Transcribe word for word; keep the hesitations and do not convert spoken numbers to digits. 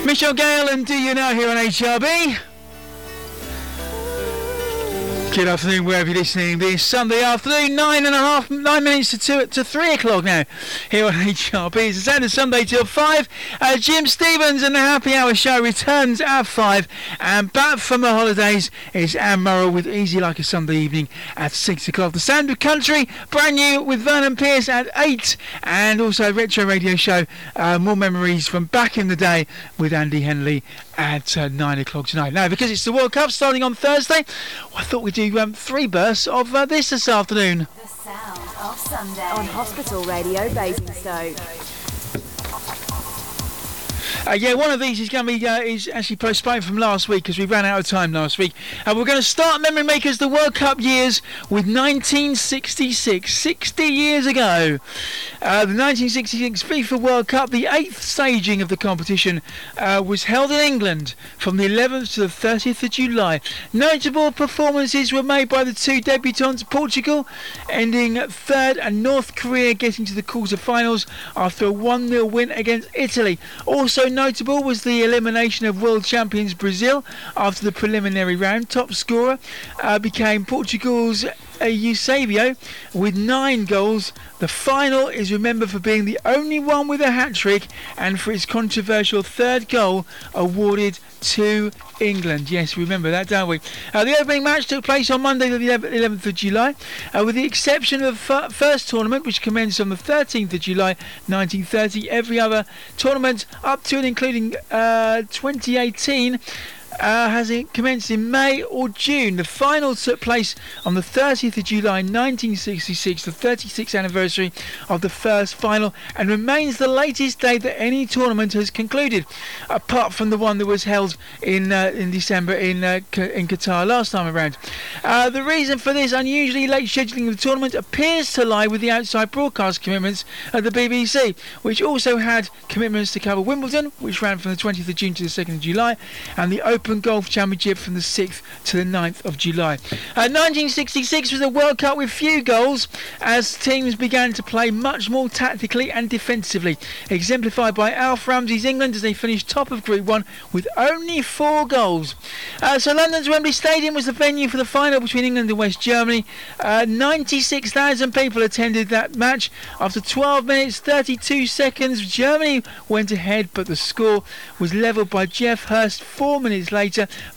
Michelle Gale and Do You Know here on H R B. Good afternoon, wherever you're listening this Sunday afternoon, nine and a half, nine minutes to two to three o'clock now here on H R B. It's a Saturday, Sunday till five. Uh, Jim Stevens and the Happy Hour Show returns at five, and back from the holidays is Anne Murrell with Easy Like a Sunday Evening at six o'clock. The Sound of Country, brand new with Vernon Pierce at eight, and also Retro Radio Show, uh, more memories from back in the day with Andy Henley at uh, nine o'clock tonight. Now, because it's the World Cup starting on Thursday, I thought we'd do um, three bursts of uh, this this afternoon. The Sound of Sunday on Hospital Radio Basingstoke. Uh, yeah, one of these is going to be uh, is actually postponed from last week because we ran out of time last week. Uh, we're going to start Memory Makers the World Cup years with nineteen sixty-six, sixty years ago. Uh, the nineteen sixty-six FIFA World Cup, the eighth staging of the competition, uh, was held in England from the eleventh to the thirtieth of July. Notable performances were made by the two debutantes, Portugal ending third and North Korea getting to the quarter-finals after a one nil win against Italy. Also notable was the elimination of world champions Brazil after the preliminary round. Top scorer uh, became Portugal's uh, Eusebio with nine goals. The final is remembered for being the only one with a hat-trick and for its controversial third goal awarded to England. Yes, we remember that, don't we? Uh, the opening match took place on Monday the eleventh of July, uh, with the exception of the f- first tournament, which commenced on the thirteenth of July nineteen thirty. Every other tournament up to and including uh, twenty eighteen Uh, has it commenced in May or June. The final took place on the thirtieth of July nineteen sixty-six, the thirty-sixth anniversary of the first final, and remains the latest date that any tournament has concluded, apart from the one that was held in uh, in December in uh, in Qatar last time around. Uh, the reason for this unusually late scheduling of the tournament appears to lie with the outside broadcast commitments of the B B C, which also had commitments to cover Wimbledon, which ran from the twentieth of June to the second of July, and the Open Golf Championship from the sixth to the ninth of July. Uh, nineteen sixty-six was a World Cup with few goals, as teams began to play much more tactically and defensively, exemplified by Alf Ramsey's England as they finished top of Group one with only four goals. Uh, so London's Wembley Stadium was the venue for the final between England and West Germany. Uh, ninety-six thousand people attended that match. After twelve minutes thirty-two seconds, Germany went ahead, but the score was levelled by Jeff Hurst four minutes later.